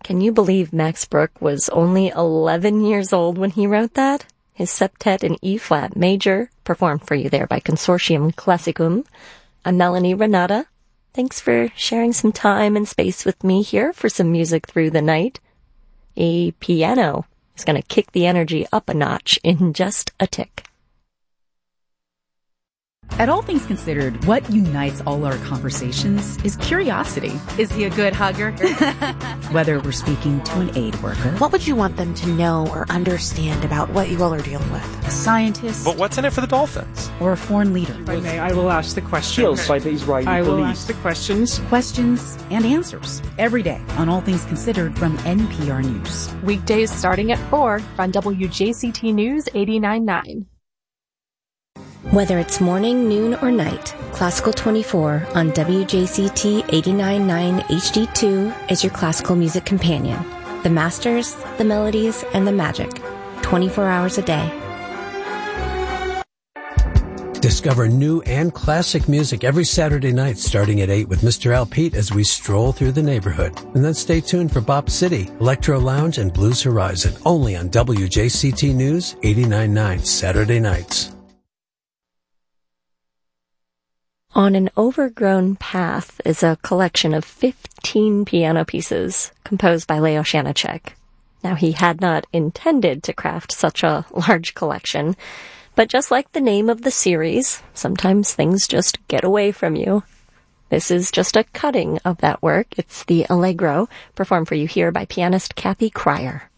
Can you believe Max Bruch was only 11 years old when he wrote that? His septet in E-flat major, performed for you there by Consortium Classicum. I'm Melanie Renata. Thanks for sharing some time and space with me here for some music through the night. A piano is going to kick the energy up a notch in just a tick. At All Things Considered, what unites all our conversations is curiosity. Is he a good hugger? Whether we're speaking to an aid worker. What would you want them to know or understand about what you all are dealing with? A scientist. But what's in it for the Dolphins? Or a foreign leader. If I may, I will ask the question. Feels like he's right. I will ask the questions. Questions and answers. Every day on All Things Considered from NPR News. Weekdays starting at 4 on WJCT News 89.9. Whether it's morning, noon, or night, Classical 24 on WJCT 89.9 HD2 is your classical music companion. The masters, the melodies, and the magic. 24 hours a day. Discover new and classic music every Saturday night starting at 8 with Mr. Al Pete as we stroll through the neighborhood. And then stay tuned for Bop City, Electro Lounge, and Blues Horizon, only on WJCT News 89.9 Saturday nights. On an Overgrown Path is a collection of 15 piano pieces composed by Leo Janáček. Now, he had not intended to craft such a large collection, but just like the name of the series, sometimes things just get away from you. This is just a cutting of that work. It's the Allegro, performed for you here by pianist Kathy Cryer.